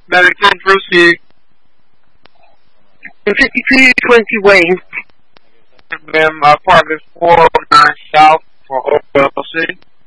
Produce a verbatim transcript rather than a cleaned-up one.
Medic ten, proceed. fifty-two twenty Wayne. Ma'am, uh, Park is four oh nine South for O L C.